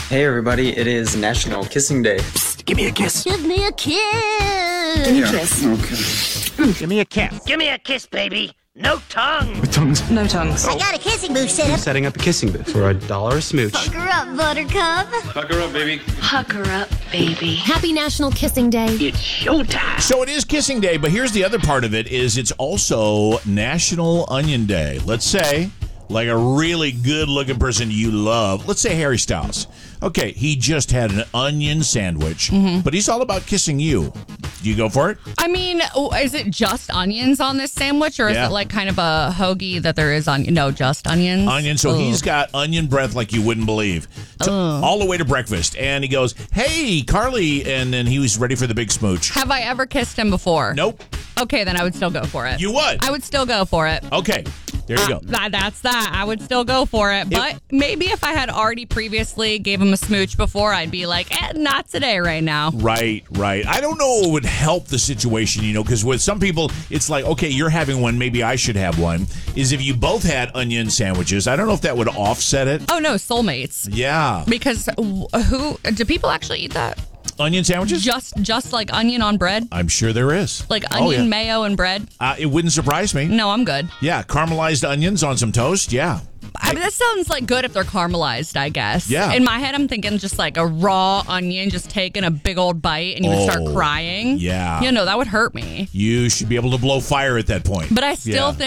Hey everybody, it is National Kissing Day. Psst, give me a kiss. Give me a kiss. Give me a kiss. Okay. Give me a kiss. Give me a kiss, baby. No tongue. With tongues. No tongues. I got a kissing booth set up. Setting up a kissing booth for $1 a smooch. Hook her up, Buttercup. Hug her up, baby. Hug her up, baby. Happy National Kissing Day. It's showtime. So it is Kissing Day, but here's the other part of it is it's also National Onion Day. Let's say, like a really good-looking person you love, let's say Harry Styles. Okay, he just had an onion sandwich, but he's all about kissing you. Do you go for it? I mean, is it just onions on this sandwich, or is Yeah. it like kind of a hoagie that there is onion? No, just onions. Onion. So Ugh. he's got onion breath like you wouldn't believe. All the way to breakfast. And he goes, hey, Carly. And then he was ready for the big smooch. Have I ever kissed him before? Nope. Okay, then I would still go for it. You would? I would still go for it. Okay. There you go. That's that. I would still go for it. But maybe if I had already previously gave him a smooch before, I'd be like, not today right now. Right. I don't know what would help the situation, because with some people, it's like, okay, you're having one, maybe I should have one. Is if you both had onion sandwiches, I don't know if that would offset it. Oh, no, soulmates. Yeah. Because do people actually eat that? Onion sandwiches? Just like onion on bread? I'm sure there is. Like onion, mayo, and bread? It wouldn't surprise me. No, I'm good. Yeah, caramelized onions on some toast, yeah. I mean, that sounds like good if they're caramelized, I guess. Yeah. In my head, I'm thinking just like a raw onion, just taking a big old bite, and you would start crying. Yeah. That would hurt me. You should be able to blow fire at that point. But I still think